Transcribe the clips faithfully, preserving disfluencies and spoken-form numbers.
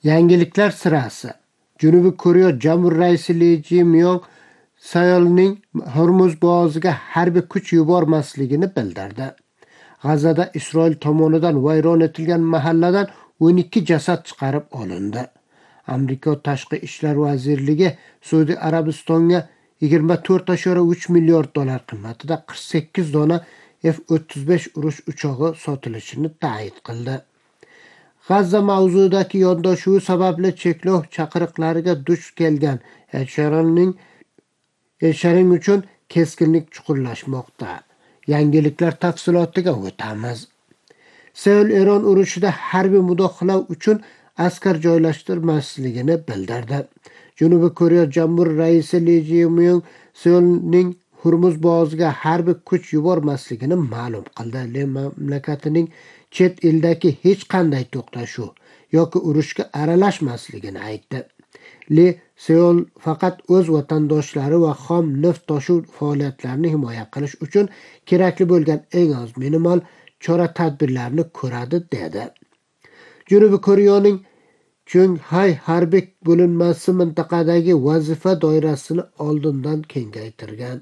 Yangiliklar sirasi. Janubiy Koreya Jamhur raisi Lee Jae-myung Seulning Hormuz bo'g'oziga harbiy kuch yubormasligini bildirdi. G'azada Isroil tomonidan vayron etilgan mahalladan o'n ikki jasad chiqarib olindi. Amerika Tashqi ishlar vazirligi Saudiya Arabistonga yigirma to'rt nuqta uch milliard dollar qiymatida qirq sakkiz dona F o'ttiz besh urush uchog'i sotilishini ta'kid qildi. G'azza mavzudagi yondashuvi sababli cheklov chaqiriqlariga duch kelgan Elsharonning Elsharing uchun keskinlik chuqurlashmoqda. Yangiliklar tafsilotiga o'tamiz. Seul Eron urushida harbiy mudofaa uchun askar joylashtirmasligini bildirdi. Janubiy Koreya Jamhur raisi Lee Jae-myung Seulning Hormuz bo'g'oziga harbiy kuch yubormasligini ma'lum qildi. Le mamlakatining chet eldagi hech qanday to'xtashuv yoki urushga aralashmasligini aytdi. Li Seul faqat o'z vatandoshlari va xom neft tashuv faoliyatlarini himoya qilish uchun kerakli bo'lgan eng oz minimal chora-tadbirlarni ko'radi dedi. Janubiy Koreyaning Chonghai harbiy bo'linmasi mintaqadagi vazifa doirasini oldindan kengaytirgan.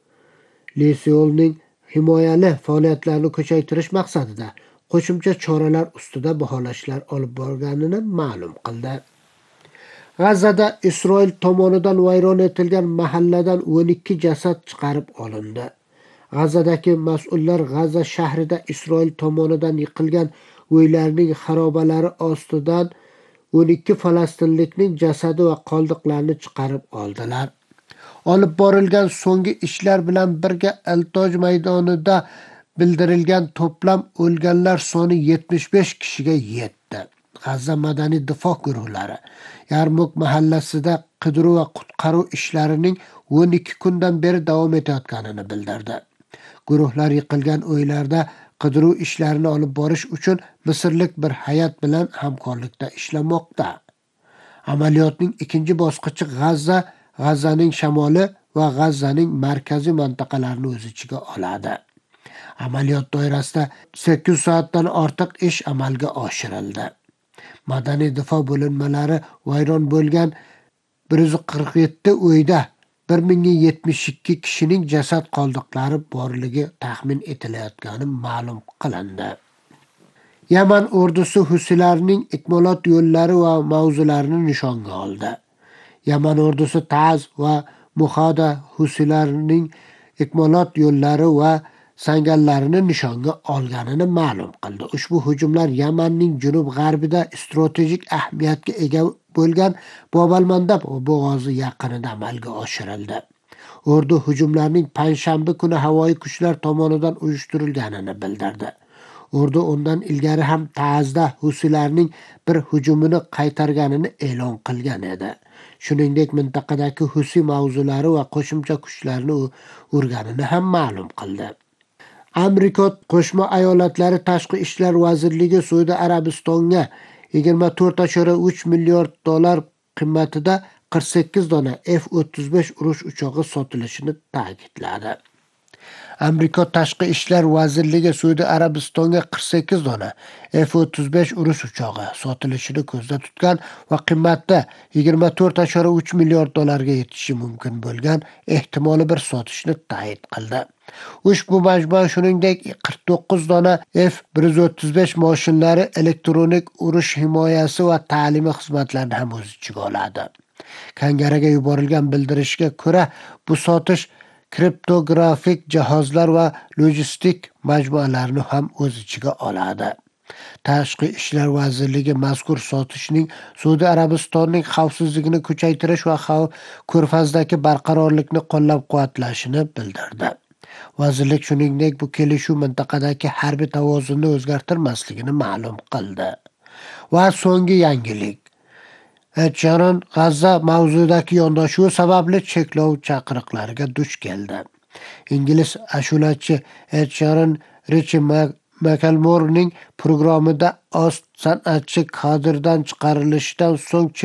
Li Seulning himoyali faoliyatlarini kuchaytirish maqsadida qo'shimcha choralar ustida baholashlar olib borganini ma'lum qildi. G'azada Isroil tomonidan vayron etilgan mahalladan o'n ikki jasad chiqarib olindi. G'azadagi mas'ullar G'aza shahrida Isroil tomonidan yiqilgan uylarning xarobalari ostidan o'n ikki falastinlikning jasadi va qoldiqlarini chiqarib oldilar. Olib borilgan so'nggi ishlar bilan birga Eltoj maydonida bildirilgan to'plam o'lganlar soni yetmish besh kishiga yetdi. G'azza madaniy difo guruhlari Yarmuk mahallasida qidiruv va qutqaruv ishlarining o'n ikki kundan beri davom etayotganini bildirdi. Guruhlar yiqilgan uylarda qidiruv ishlarini olib borish uchun misrlik bir hay'at bilan hamkorlikda ishlamoqda. Amaliyotning ikkinchi bosqichi G'azza, G'azzaning shamoli va G'azzaning markaziy mintaqalarini o'z ichiga oladi. Amaliyot doirasida sakkiz soatdan ortiq ish amalga oshirildi. Madaniy difo bo'linmalari vayron bo'lgan bir yuz qirq yetti uyda bir ming yetmish ikki kishining jasad qoldiqlari borligi taxmin etilayotgani ma'lum qilindi. Yaman ordusi Husiylarning ikmalot yo'llari va mavzularini nishonga oldi. Yaman ordusi Taz va Muhada Husiylarning ikmalot yo'llari va sangallarini nishonga olganini ma'lum qildi. Ushbu hujumlar Yamanning janub-g'arbida strategik ahamiyatga ega bo'lgan Bobalmandab bo'g'ozi yaqinida amalga oshirildi. Ordu hujumlarning payshanba kuni havoyi kuchlar tomonidan uyushtirilganini bildirdi. Ordu undan ilgari ham Ta'zda Husiylarning bir hujumini qaytarganini e'lon qilgan edi. Shuningdek, mintaqadagi Husiy mavzulari va qo'shimcha kuchlarni urganini ham ma'lum qildi. Amerika Qo'shma Ayollatlari Tashqi ishlar vazirligi Saudiya Arabistonga yigirma to'rt nuqta uch milliard dollar qiymatida qirq sakkiz dona F o'ttiz besh urush uchog'i sotilishini ta'kidladi. Amerika Tashqi ishlar vazirligi Saudiya Arabistonga qirq sakkiz dona F o'ttiz besh urush uchog'i sotilishini ko'zda tutgan va qiymati yigirma to'rt nuqta uch milliard dollarga yetishi mumkin bo'lgan ehtimoliy bir sotishni ta'kid qildi. Ushbu majmua shuningdek qirq to'qqiz dona F bir yuz o'ttiz besh mashinalari, elektronik urush himoyasi va ta'limiy xizmatlarni ham o'z ichiga oladi. Kangaraga yuborilgan bildirishga ko'ra, bu sotish kriptografik jihozlar va logistik majmualarni ham o'z ichiga oladi. Tashqi ishlar vazirligi mazkur sotishning Saudiya Arabistonining xavfsizligini kuchaytirish va Ko'rfazdagi barqarorlikni qo'llab-quvvatlashini bildirdi. Vazirlik shuningdek bu kelishuv mintaqadagi harbiy tavozunni o'zgartirmasligini ma'lum qildi. Va so'nggi yangilik. Elsharon G'azza mavzudagi yondashuvi sababli cheklov chaqiriqlariga duch keldi. Ingliz ashulachi Elsharon Richi Makalmorning programmida ost san'atchi kadrdan chiqarilishidan so'ng